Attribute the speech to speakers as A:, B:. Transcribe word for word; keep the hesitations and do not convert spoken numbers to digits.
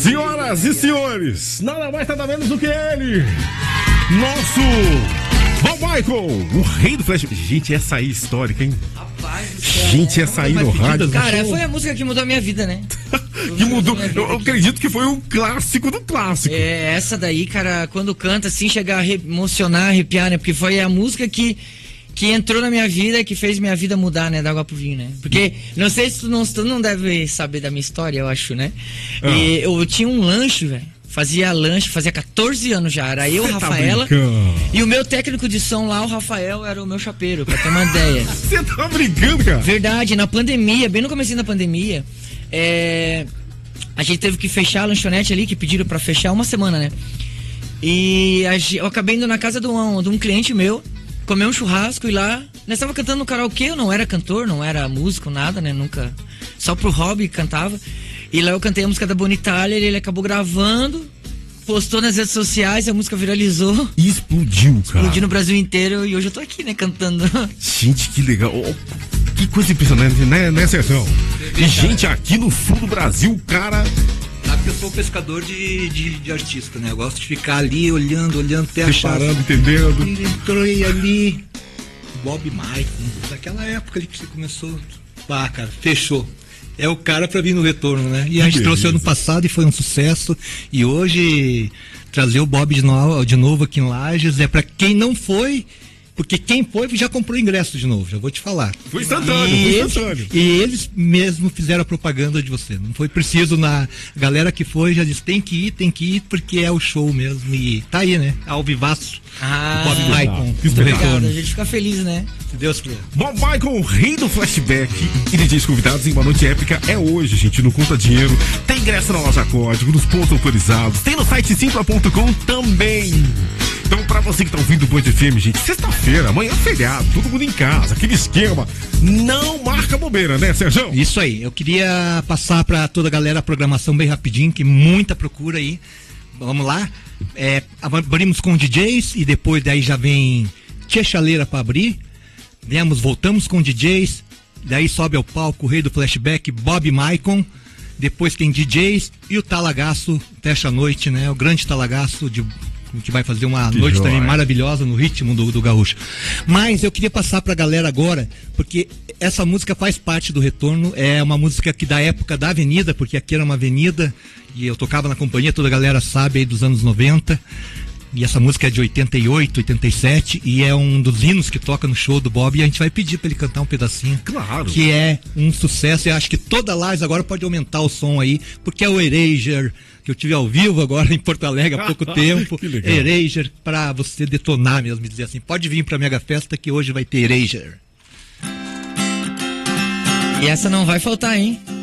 A: Senhoras e senhores, nada mais nada menos do que ele, nosso Bob Michael, o rei do flash. Gente, essa aí é histórica, hein?
B: Rapaz,
A: gente, essa aí no rádio.
B: Cara, foi a música que mudou a minha vida, né?
A: Que mudou, eu, eu acredito que foi um clássico do clássico.
B: É, essa daí, cara, quando canta assim, chega a emocionar, arrepiar, né? Porque foi a música que, que entrou na minha vida, que fez minha vida mudar, né? Da água pro vinho, né? Porque, não sei se tu não, tu não deve saber da minha história, eu acho, né? Ah. E eu tinha um lanche, velho. Fazia lanche, fazia quatorze anos já. Era eu, a Rafaela. Tá e o meu técnico de som lá, o Rafael, era o meu chapeiro, pra ter uma ideia.
A: Você tá brincando, cara?
B: Verdade, na pandemia, bem no comecinho da pandemia, é, a gente teve que fechar a lanchonete ali, que pediram pra fechar uma semana, né? E a, eu acabei indo na casa de um, de um cliente meu, comer um churrasco e lá, nós tava cantando no karaokê, eu não era cantor, não era músico, nada, né? Nunca, só pro hobby cantava. E lá eu cantei a música da Bonitália, ele acabou gravando, postou nas redes sociais, a música viralizou.
A: E explodiu, cara.
B: Explodiu no Brasil inteiro e hoje eu tô aqui, né, cantando.
A: Gente, que legal. Oh, que coisa impressionante, né, né, Sertão? E gente, aqui no sul do Brasil, cara...
C: Sabe que eu sou pescador de, de, de artista, né? Eu gosto de ficar ali, olhando, olhando até achar...
A: Preparando, entendendo.
C: Ele entrou ali, Bob Michael, naquela época ali que você começou... Pá, cara, fechou. É o cara pra vir no retorno, né? E a gente trouxe ano passado e foi um sucesso. E hoje trazer o Bob de novo, de novo aqui em Lages é pra quem não foi, porque quem foi já comprou ingresso de novo, já vou te falar.
A: Foi instantâneo,
C: e
A: foi
C: eles,
A: instantâneo.
C: E eles mesmo fizeram a propaganda de você. Não foi preciso, na a galera que foi já disse, tem que ir, tem que ir, porque é o show mesmo. E tá aí, né? Ao vivaço.
B: Ah,
C: Bob Michael.
B: Obrigado, a gente fica feliz, né?
C: Se Deus quiser.
A: Bob Michael, o rei do flashback e D Js convidados em uma noite épica é hoje, gente, no Conta Dinheiro. Tem ingresso na loja Código, nos pontos autorizados, tem no site simpla ponto com também. Então, pra você que tá ouvindo o Band F M, gente, sexta-feira, amanhã é feriado, todo mundo em casa, aquele esquema. Não marca bobeira, né, Sérgio?
C: Isso aí, eu queria passar pra toda a galera a programação bem rapidinho, que muita procura aí. Vamos lá, é, abrimos com D Js e depois daí já vem Tia Chaleira pra abrir. Viemos, voltamos com D Js, daí sobe ao palco o rei do flashback, Bob Michael. Depois tem D Js e o Talagaço fecha a noite, né? O grande Talagaço de... que vai fazer uma que noite joia. Também maravilhosa no ritmo do, do gaúcho. Mas eu queria passar pra galera agora, porque essa música faz parte do retorno, é uma música que da época da avenida, porque aqui era uma avenida, e eu tocava na companhia, toda a galera sabe aí dos anos noventa, e essa música é de oitenta e oito, oitenta e sete, e é um dos hinos que toca no show do Bob, e a gente vai pedir pra ele cantar um pedacinho.
A: Claro.
C: Que é um sucesso, e acho que toda Lages agora pode aumentar o som aí, porque é o Eraser, que eu tive ao vivo agora em Porto Alegre há pouco tempo. Eraser, pra você detonar mesmo, dizer assim, pode vir pra Mega Festa que hoje vai ter Eraser.
B: E essa não vai faltar, hein?